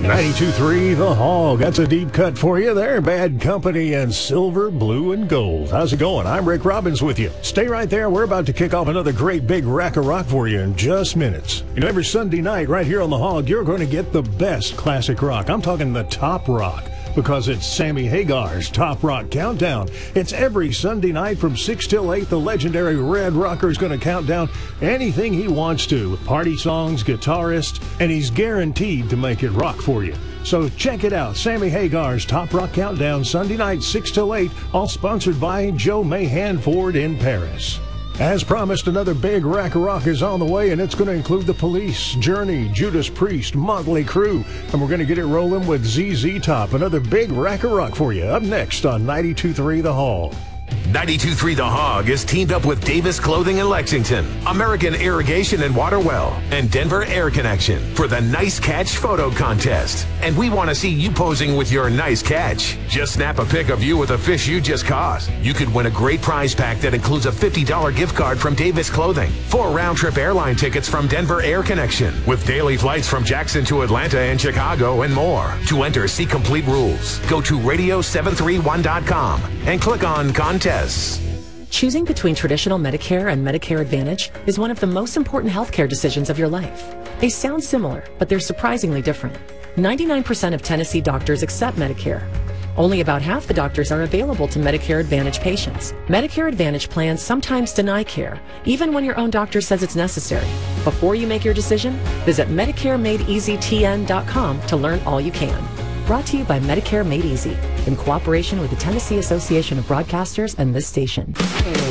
92.3 The Hog. That's a deep cut for you there. Bad Company and Silver, Blue, and Gold. How's it going? I'm Rick Robbins with you. Stay right there. We're about to kick off another great big rack of rock for you in just minutes. You know, every Sunday night right here on The Hog, you're going to get the best classic rock. I'm talking the top rock, because it's Sammy Hagar's Top Rock Countdown. It's every Sunday night from 6 till 8. The legendary Red Rocker is going to count down anything he wants to. Party songs, guitarists, and he's guaranteed to make it rock for you. So check it out. Sammy Hagar's Top Rock Countdown, Sunday night, 6 till 8, all sponsored by Joe Mahan Ford in Paris. As promised, another big rack of rock is on the way, and it's going to include The Police, Journey, Judas Priest, Motley Crue, and we're going to get it rolling with ZZ Top. Another big rack of rock for you. Up next on 92.3 The Hog. 92.3 The Hog is teamed up with Davis Clothing in Lexington, American Irrigation and Water Well, and Denver Air Connection for the Nice Catch Photo Contest. And we want to see you posing with your nice catch. Just snap a pic of you with a fish you just caught. You could win a great prize pack that includes a $50 gift card from Davis Clothing, 4 round-trip airline tickets from Denver Air Connection, with daily flights from Jackson to Atlanta and Chicago, and more. To enter, see complete rules. Go to radio731.com and click on Contest. Choosing between traditional Medicare and Medicare Advantage is one of the most important healthcare decisions of your life. They sound similar, but they're surprisingly different. 99% of Tennessee doctors accept Medicare. Only about half the doctors are available to Medicare Advantage patients. Medicare Advantage plans sometimes deny care, even when your own doctor says it's necessary. Before you make your decision, visit MedicareMadeEasyTN.com to learn all you can. Brought to you by Medicare Made Easy, in cooperation with the Tennessee Association of Broadcasters and this station.